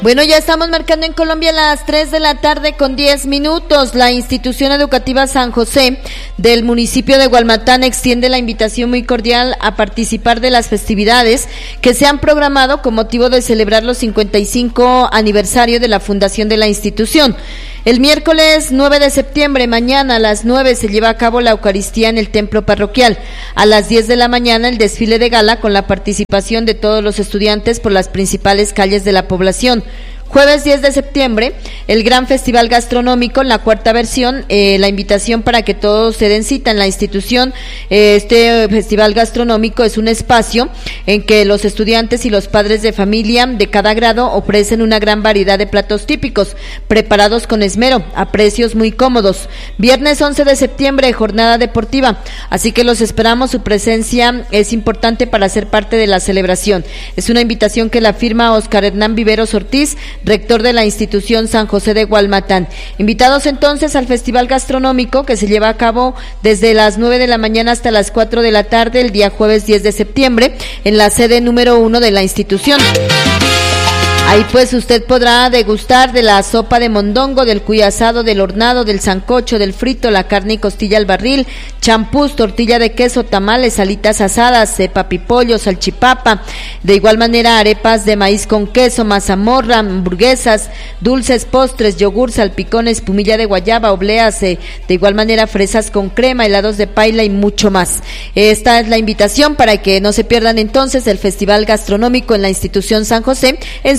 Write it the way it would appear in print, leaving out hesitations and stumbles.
Bueno, ya estamos marcando en Colombia las 3 de la tarde con 10 minutos. La institución educativa San José del municipio de Gualmatán extiende la invitación muy cordial a participar de las festividades que se han programado con motivo de celebrar los 55 aniversario de la fundación de la institución. El miércoles 9 de septiembre, mañana a las 9, se lleva a cabo la Eucaristía en el templo parroquial. A las 10 de la mañana, el desfile de gala con la participación de todos los estudiantes por las principales calles de la población. Jueves 10 de septiembre, el gran festival gastronómico, en la cuarta versión, la invitación para que todos se den cita en la institución. Este festival gastronómico es un espacio en que los estudiantes y los padres de familia de cada grado ofrecen una gran variedad de platos típicos, preparados con esmero, a precios muy cómodos. Viernes 11 de septiembre, jornada deportiva, así que los esperamos, su presencia es importante para ser parte de la celebración. Es una invitación que la firma Oscar Hernán Viveros Ortiz, rector de la institución San José de Gualmatán. Invitados entonces al festival gastronómico que se lleva a cabo desde las 9 de la mañana hasta las 4 de la tarde el día jueves 10 de septiembre en la sede número 1 de la institución. Ahí pues usted podrá degustar de la sopa de mondongo, del cuy asado, del hornado, del sancocho, del frito, la carne y costilla al barril, champús, tortilla de queso, tamales, alitas asadas, papipollo, salchipapa, de igual manera arepas de maíz con queso, mazamorra, hamburguesas, dulces, postres, yogur, salpicón, espumilla de guayaba, obleas, de igual manera fresas con crema, helados de paila y mucho más. Esta es la invitación para que no se pierdan entonces el festival gastronómico en la institución San José en